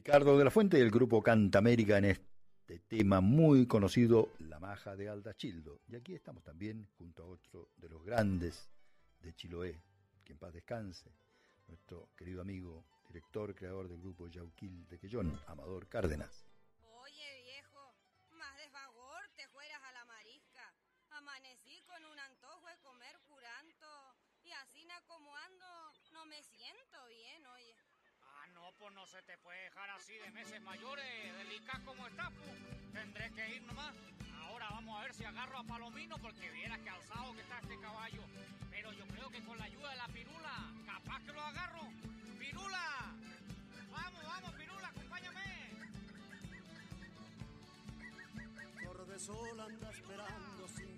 Ricardo de la Fuente y el grupo Canta América en este tema muy conocido, La Maja de Aldachildo. Y aquí estamos también junto a otro de los grandes de Chiloé, que en paz descanse, nuestro querido amigo, director, creador del grupo Yauquil de Quellón, Amador Cárdenas. Oye viejo, más de favor te fueras a la marisca. Amanecí con un antojo de comer curanto y así como ando, no me siento bien, oye. Ah, no, pues no se te puede dejar así de meses mayores, delicada como está, pues. Tendré que ir nomás. Ahora vamos a ver si agarro a Palomino, porque viera que alzado que está este caballo. Pero yo creo que con la ayuda de la pirula, capaz que lo agarro. ¡Pirula! Vamos, pirula, acompáñame. Sol anda esperando sin